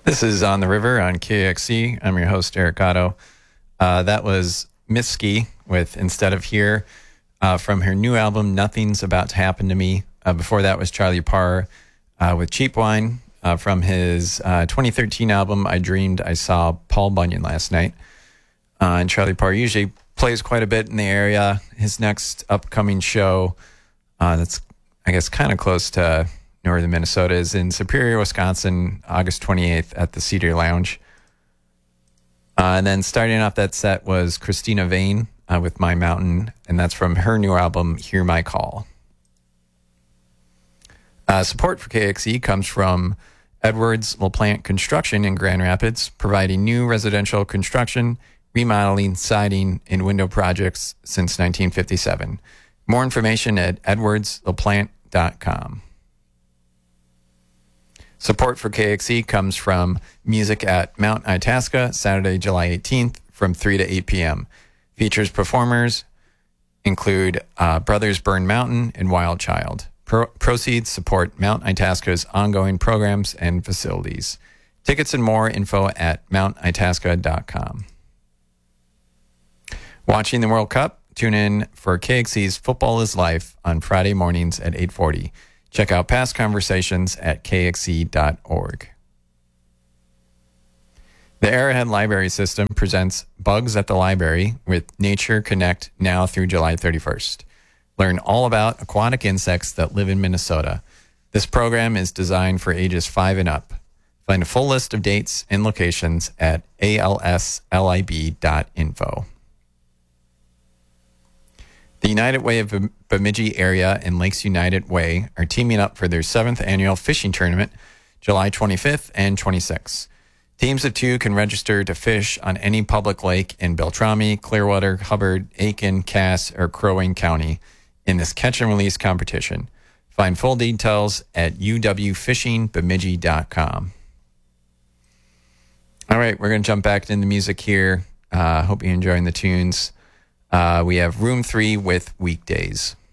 This is On the River on KXC. I'm your host, Eric Otto. That was Mitski with Instead of Here from her new album, Nothing's About to Happen to Me. Before that was Charlie Parr with Cheap Wine from his 2013 album, I Dreamed I Saw Paul Bunyan Last Night. And Charlie Parr usually plays quite a bit in the area. His next upcoming show that's, I guess, kind of close to northern Minnesota is in Superior, Wisconsin, August 28th at the Cedar Lounge. And then starting off that set was Christina Vane with My Mountain, and that's from her new album, Hear My Call. Support for KXE comes from Edwards LaPlante Construction in Grand Rapids, providing new residential construction, remodeling, siding, and window projects since 1957. More information at edwardslaplante.com. Support for KXE comes from music at Mount Itasca, Saturday, July 18th from 3 to 8 p.m. Features performers include Brothers Burn Mountain and Wild Child. Proceeds support Mount Itasca's ongoing programs and facilities. Tickets and more info at mountitasca.com. Watching the World Cup, tune in for KXE's Football is Life on Friday mornings at 8:40. Check out past conversations at kxe.org. The Arrowhead Library System presents Bugs at the Library with Nature Connect now through July 31st. Learn all about aquatic insects that live in Minnesota. This program is designed for ages 5 and up. Find a full list of dates and locations at alslib.info. The United Way of Bemidji area and Lakes United Way are teaming up for their 7th annual fishing tournament, July 25th and 26th. Teams of 2 can register to fish on any public lake in Beltrami, Clearwater, Hubbard, Aiken, Cass, or Crow Wing County in this catch and release competition. Find full details at uwfishingbemidji.com. All right, we're going to jump back into music here. Hope you're enjoying the tunes. We have Room 3 with Weekdays.